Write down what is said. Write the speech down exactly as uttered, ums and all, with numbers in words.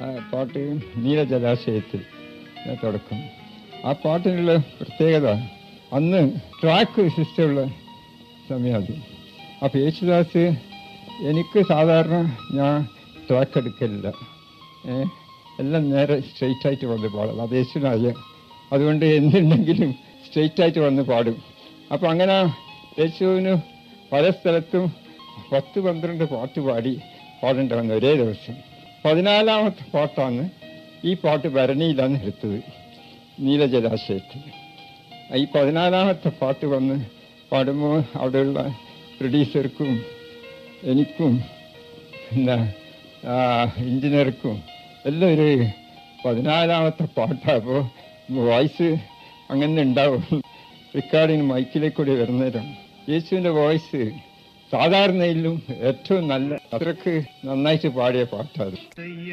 പാട്ട് നീലജലാശയത്തിൽ തുടക്കം. ആ പാട്ടിനുള്ള പ്രത്യേകത, അന്ന് ട്രാക്ക് സിസ്റ്റമുള്ള സമയം അത്. അപ്പോൾ യേശുദാസ്, എനിക്ക് സാധാരണ ഞാൻ ട്രാക്ക് എടുക്കലില്ല, എല്ലാം നേരെ സ്ട്രെയിറ്റ് ആയിട്ട് വന്ന് പാടും. അത് യേശുനായ അതുകൊണ്ട് എന്തുണ്ടെങ്കിലും സ്ട്രെയിറ്റ് ആയിട്ട് വന്ന് പാടും. അപ്പോൾ അങ്ങനെ യേശുവിന് പല സ്ഥലത്തും പത്ത് പന്ത്രണ്ട് പാട്ട് പാടി പാടേണ്ടി വന്നു ഒരേ ദിവസം. പതിനാലാമത്തെ പാട്ടാണ് ഈ പാട്ട് ഭരണിയിലാണ് എടുത്തത്, നീലജലാശയത്തിൽ. ഈ പതിനാലാമത്തെ പാട്ട് വന്ന് പാടുമ്പോൾ അവിടെയുള്ള പ്രൊഡ്യൂസർക്കും എനിക്കും എന്താ എഞ്ചിനീയർക്കും എല്ലാം ഒരു പതിനാലാമത്തെ പാട്ടാകുമ്പോൾ വോയിസ് അങ്ങനെ ഉണ്ടാവും. റെക്കോർഡിങ് മൈക്കിലേക്ക് കൂടി വരുന്നേരം യേശുവിൻ്റെ വോയിസ് സാധാരണയിലും ഏറ്റവും നല്ല, അത്രക്ക് നന്നായിട്ട് പാടിയ പാട്ടാണ്.